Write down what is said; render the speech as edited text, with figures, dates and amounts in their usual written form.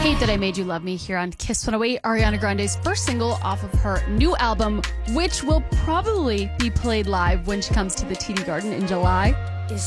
Hate That I Made You Love Me here on Kiss 108, Ariana Grande's first single off of her new album, which will probably be played live when she comes to the TD Garden in July.